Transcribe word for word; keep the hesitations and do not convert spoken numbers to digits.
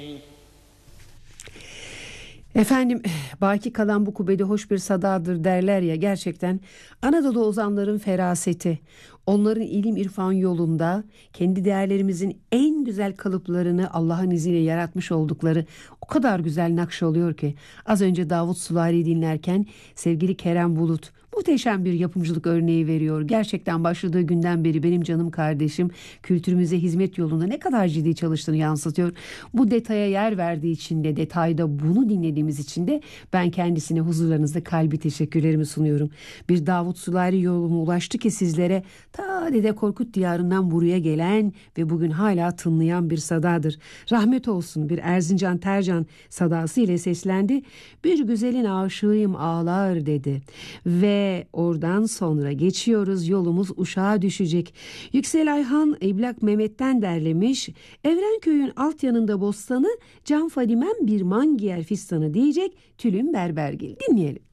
Efendim, baki kalan bu kubbede hoş bir sadadır derler ya, gerçekten Anadolu ozanların feraseti, onların ilim irfan yolunda kendi değerlerimizin en güzel kalıplarını Allah'ın izniyle yaratmış oldukları o kadar güzel nakş oluyor ki. Az önce Davut Sulari'yi dinlerken sevgili Kerem Bulut muhteşem bir yapımcılık örneği veriyor. Gerçekten başladığı günden beri benim canım kardeşim kültürümüze hizmet yolunda ne kadar ciddi çalıştığını yansıtıyor. Bu detaya yer verdiği için de, detayda bunu dinlediğimiz için de ben kendisine huzurlarınızda kalbi teşekkürlerimi sunuyorum. Bir Davut Sulari yoluma ulaştı ki sizlere ta Dede Korkut diyarından buraya gelen ve bugün hala tınlayan bir sadadır. Rahmet olsun, bir Erzincan Tercan sadası ile seslendi. Bir güzelin aşığıyım ağlar dedi. Ve oradan sonra geçiyoruz, yolumuz Uşak'a düşecek. Yüksel Ayhan İblak Mehmet'ten derlemiş. Evrenköy'ün alt yanında bostanı, Can Fadimem bir mangiyer fistanı diyecek Tülün Berbergil. Dinleyelim.